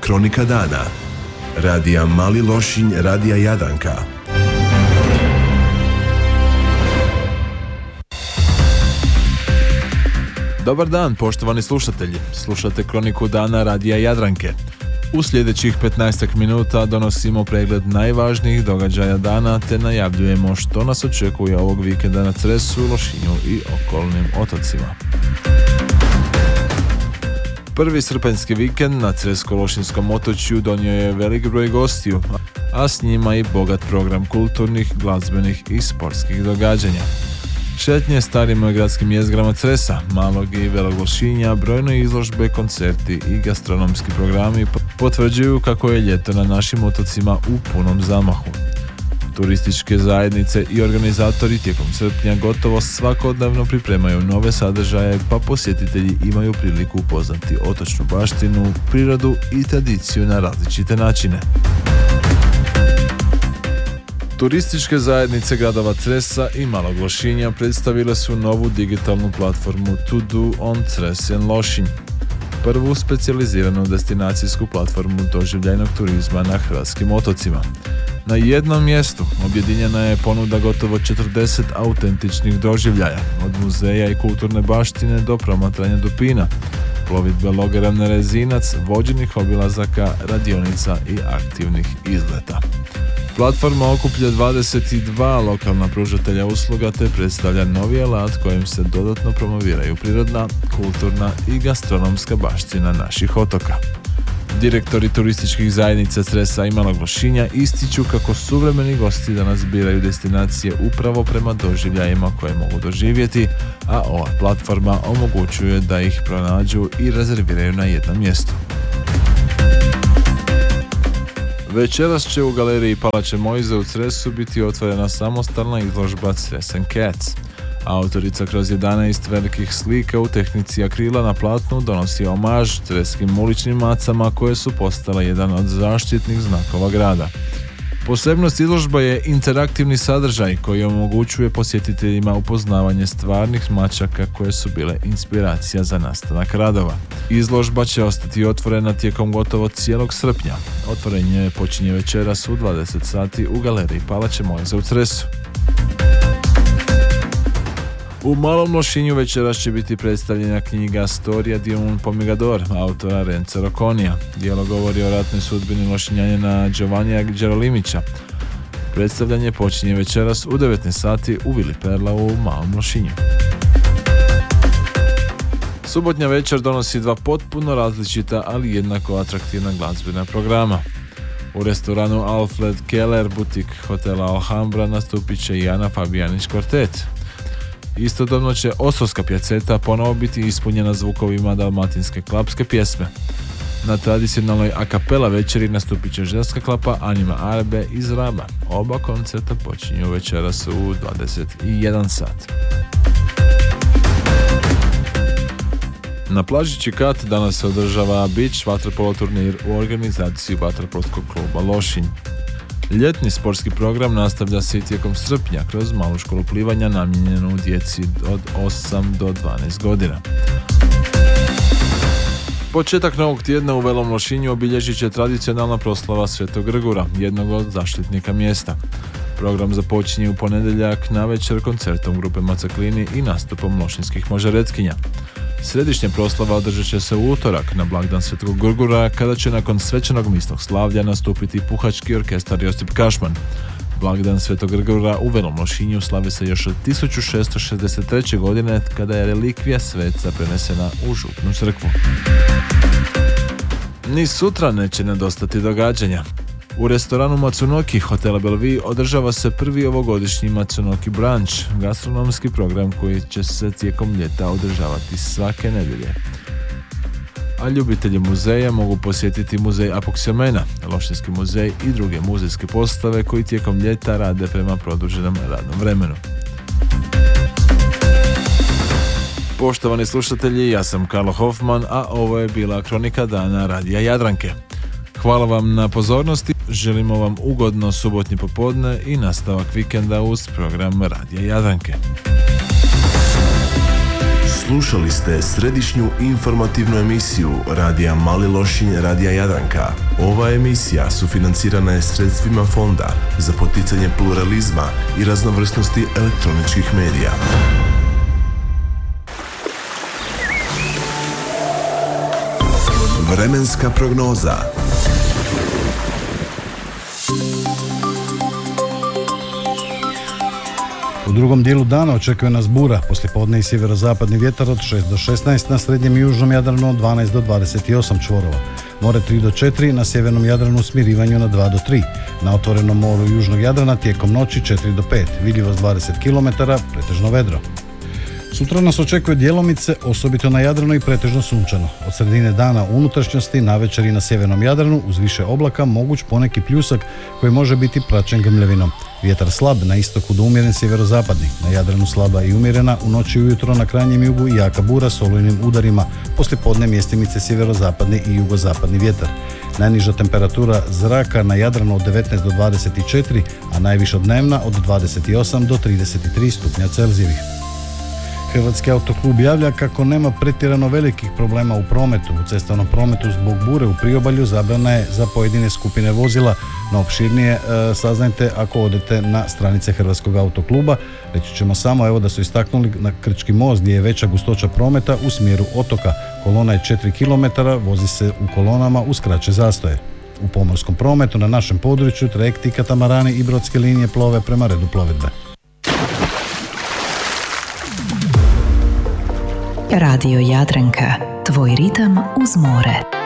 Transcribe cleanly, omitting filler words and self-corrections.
Kronika dana. Radija Mali Lošinj, Radija Jadranka. Dobar dan, poštovani slušatelji. Slušate Kroniku dana Radija Jadranke. U sljedećih 15 minuta donosimo pregled najvažnijih događaja dana te najavljujemo što nas očekuje ovog vikenda na Cresu, Lošinju i okolnim otocima. Prvi srpanjski vikend na Cresko-Lošinjskom otočju donio je velik broj gostiju, a s njima i bogat program kulturnih, glazbenih i sportskih događanja. Šetnje starim i gradskim jezgrama Cresa, Malog i Velikog Lošinja, brojne izložbe, koncerti i gastronomski programi potvrđuju kako je ljeto na našim otocima u punom zamahu. Turističke zajednice i organizatori tijekom srpnja gotovo svakodnevno pripremaju nove sadržaje, pa posjetitelji imaju priliku upoznati otočnu baštinu, prirodu i tradiciju na različite načine. Turističke zajednice gradova Cresa i Malog Lošinja predstavile su novu digitalnu platformu To Do on Cres and Lošinj, prvu specijaliziranu destinacijsku platformu doživljajnog turizma na hrvatskim otocima. Na jednom mjestu objedinjena je ponuda gotovo 40 autentičnih doživljaja, od muzeja i kulturne baštine do promatranja dupina, plovidbe logerom na rezinac, vođenih obilazaka, radionica i aktivnih izleta. Platforma okuplja 22 lokalna pružatelja usluga te predstavlja novi alat kojim se dodatno promoviraju prirodna, kulturna i gastronomska baština naših otoka. Direktori turističkih zajednica Cresa i Malog Lošinja ističu kako suvremeni gosti danas biraju destinacije upravo prema doživljajima koje mogu doživjeti, a ova platforma omogućuje da ih pronađu i rezerviraju na jednom mjestu. Večeras će u galeriji Palače Mojze u Cresu biti otvorena samostalna izložba Cres and Cats. Autorica kroz 11 velikih slika u tehnici akrila na platnu donosi omaž creskim uličnim macama koje su postale jedan od zaštitnih znakova grada. Posebnost izložba je interaktivni sadržaj koji omogućuje posjetiteljima upoznavanje stvarnih mačaka koje su bile inspiracija za nastanak radova. Izložba će ostati otvorena tijekom gotovo cijelog srpnja. Otvorenje počinje večeras u 20 sati u galeriji Palače Mojze u Cresu. U Malom Lošinju večeras će biti predstavljena knjiga Storia di un Pomigador autora Renza Roconija. Djelo govori o ratnoj sudbini Lošinjanina Giovannija Đerolimića. Predstavljanje počinje večeras u 19 sati u Vili Perla u Malom Lošinju. Subotnja večer donosi dva potpuno različita, ali jednako atraktivna glazbena programa. U restoranu Alfred Keller butik hotela Alhambra nastupit će i Ana Fabijanić kvartet. Istodobno će Osovska pjaceta ponovo biti ispunjena zvukovima dalmatinske klapske pjesme. Na tradicionalnoj a cappella večeri nastupit će ženska klapa Anima Arbe iz Raba. Oba koncerta počinju večeras u 21 sat. Na plaži Čikat danas se održava beach vaterpolo turnir u organizaciji Vaterpolskog kluba Lošinj. Ljetni sportski program nastavlja se i tijekom srpnja kroz malu školu plivanja namijenjenu djeci od 8 do 12 godina. Početak novog tjedna u Velom Lošinju obilježit će tradicionalna proslava Svetog Grgura, jednog od zaštitnika mjesta. Program započinje u ponedjeljak navečer koncertom grupe Macaklini i nastupom lošinskih mažoretkinja. Središnja proslava održat će se u utorak na blagdan Svetog Grgura, kada će nakon svečanog misnog slavlja nastupiti puhački orkestar Josip Kašman. Blagdan Svetog Grgura u Velom Lošinju slavi se još od 1663. godine, kada je relikvija sveca prenesena u župnu crkvu. Ni sutra neće nedostati događanja. U restoranu Matsunoki hotela Bellevue održava se prvi ovogodišnji Matsunoki brunch, gastronomski program koji će se tijekom ljeta održavati svake nedjelje. A ljubitelji muzeja mogu posjetiti muzej Apoksiomena, Lošinjski muzej i druge muzejske postave koji tijekom ljeta rade prema produženom radnom vremenu. Poštovani slušatelji, ja sam Karlo Hoffman, a ovo je bila Kronika dana Radija Jadranke. Hvala vam na pozornosti, želimo vam ugodno subotnje popodne i nastavak vikenda uz program Radija Jadranke. Slušali ste središnju informativnu emisiju Radija Mali Lošinj, Radija Jadranka. Ova emisija sufinancirana je sredstvima Fonda za poticanje pluralizma i raznovrsnosti elektroničkih medija. Vremenska prognoza. U drugom dijelu dana očekuje nas bura, poslijepodne i sjeverozapadni vjetar od 6 do 16, na srednjem i južnom Jadranu od 12 do 28 čvorova. More 3 do 4, na sjevernom Jadranu u smirivanju na 2 do 3. Na otvorenom moru južnog Jadrana tijekom noći 4 do 5, vidljivost 20 km, pretežno vedro. Sutra nas očekuje djelomice, osobito na Jadranu i pretežno sunčano. Od sredine dana u unutrašnjosti, navečer i na sjevernom Jadranu uz više oblaka moguć poneki pljusak koji može biti praćen grmljavinom. Vjetar slab, na istoku do umjeren sjeverozapadni, na Jadranu slaba i umjerena, u noći i ujutro na krajnjem jugu i jaka bura s olujnim udarima, poslijepodne mjestimice sjeverozapadni i jugozapadni vjetar. Najniža temperatura zraka na Jadranu od 19 do 24, a najviša dnevna od 28 do 33 stupnja Celzijevih. Hrvatski autoklub javlja kako nema pretjerano velikih problema u prometu. U cestovnom prometu zbog bure u priobalju zabrana je za pojedine skupine vozila, no opširnije saznajte ako odete na stranice Hrvatskog autokluba. Reći ćemo samo da su istaknuli na Krčki most gdje je veća gustoća prometa u smjeru otoka. Kolona je 4 km, vozi se u kolonama uz kraće zastoje. U pomorskom prometu na našem području trajekti, katamarani i brodske linije plove prema redu plovidbe. Radio Jadranka, tvoj ritam uz more.